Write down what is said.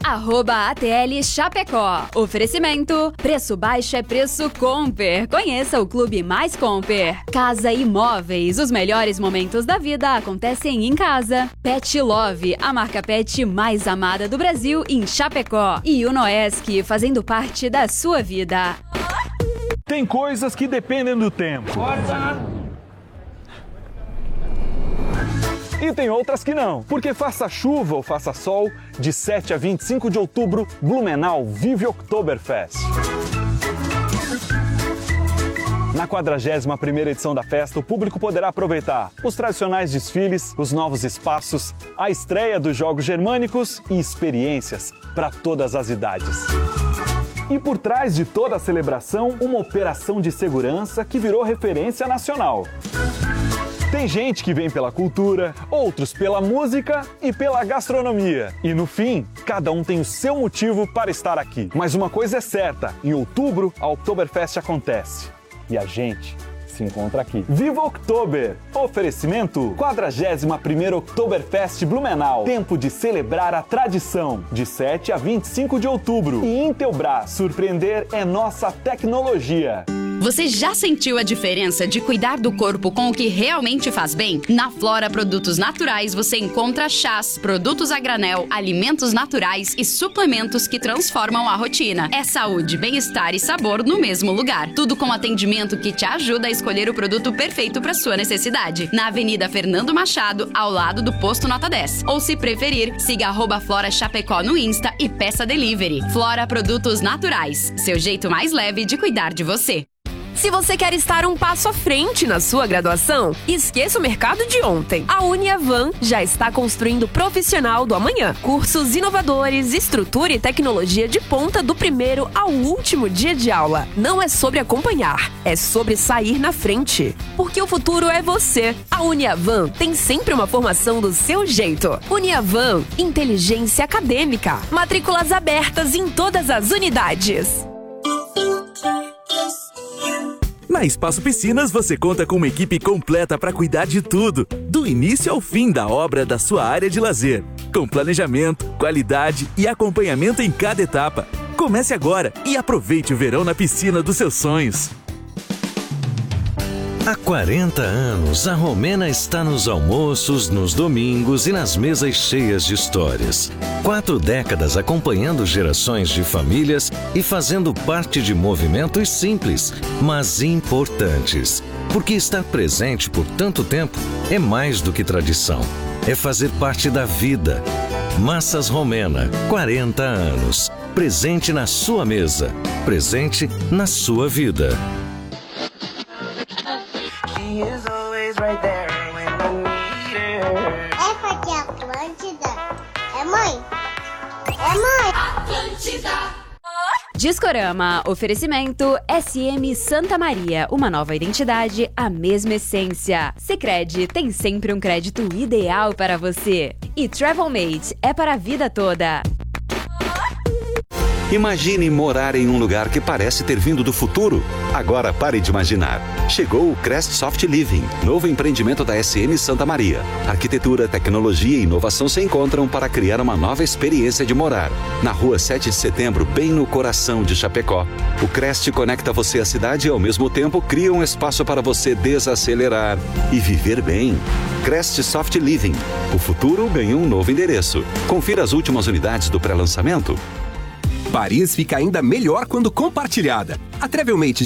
@ATL Chapecó. Oferecimento: preço baixo é preço Comper. Conheça o Clube Mais Comper. Casa Imóveis, os melhores momentos da vida acontecem em casa. Pet Love, a marca pet mais amada do Brasil em Chapecó. E o Noesc, fazendo parte da sua vida. Tem coisas que dependem do tempo. E tem outras que não, porque faça chuva ou faça sol, de 7 a 25 de outubro, Blumenau vive Oktoberfest. Na 41ª edição da festa, o público poderá aproveitar os tradicionais desfiles, os novos espaços, a estreia dos Jogos Germânicos e experiências para todas as idades. E por trás de toda a celebração, uma operação de segurança que virou referência nacional. Tem gente que vem pela cultura, outros pela música e pela gastronomia. E no fim, cada um tem o seu motivo para estar aqui. Mas uma coisa é certa, em outubro a Oktoberfest acontece. E a gente se encontra aqui. Viva Oktober! Oferecimento 41ª Oktoberfest Blumenau. Tempo de celebrar a tradição. De 7 a 25 de outubro. E Intelbras, surpreender é nossa tecnologia. Você já sentiu a diferença de cuidar do corpo com o que realmente faz bem? Na Flora Produtos Naturais você encontra chás, produtos a granel, alimentos naturais e suplementos que transformam a rotina. É saúde, bem-estar e sabor no mesmo lugar. Tudo com atendimento que te ajuda a escolher o produto perfeito para sua necessidade. Na Avenida Fernando Machado, ao lado do Posto Nota 10. Ou se preferir, siga @Flora Chapecó no Insta e peça delivery. Flora Produtos Naturais, seu jeito mais leve de cuidar de você. Se você quer estar um passo à frente na sua graduação, esqueça o mercado de ontem. A Uniavan já está construindo o profissional do amanhã. Cursos inovadores, estrutura e tecnologia de ponta do primeiro ao último dia de aula. Não é sobre acompanhar, é sobre sair na frente. Porque o futuro é você. A Uniavan tem sempre uma formação do seu jeito. Uniavan, inteligência acadêmica. Matrículas abertas em todas as unidades. Na Espaço Piscinas você conta com uma equipe completa para cuidar de tudo, do início ao fim da obra da sua área de lazer, com planejamento, qualidade e acompanhamento em cada etapa. Comece agora e aproveite o verão na piscina dos seus sonhos. Há 40 anos, a Romena está nos almoços, nos domingos e nas mesas cheias de histórias. 4 décadas acompanhando gerações de famílias e fazendo parte de movimentos simples, mas importantes. Porque estar presente por tanto tempo é mais do que tradição. É fazer parte da vida. Massas Romena, 40 anos. Presente na sua mesa. Presente na sua vida. Essa aqui é Atlântida. É mãe? É mãe? Atlântida. Discorama, oferecimento SM Santa Maria, uma nova identidade, a mesma essência. Sicredi tem sempre um crédito ideal para você. E Travelmate é para a vida toda. Imagine morar em um lugar que parece ter vindo do futuro. Agora pare de imaginar. Chegou o Crest Soft Living, novo empreendimento da SM Santa Maria. Arquitetura, tecnologia e inovação se encontram para criar uma nova experiência de morar. Na rua 7 de setembro, bem no coração de Chapecó. O Crest conecta você à cidade e ao mesmo tempo cria um espaço para você desacelerar e viver bem. Crest Soft Living. O futuro ganhou um novo endereço. Confira as últimas unidades do pré-lançamento. Paris fica ainda melhor quando compartilhada. A Travelmate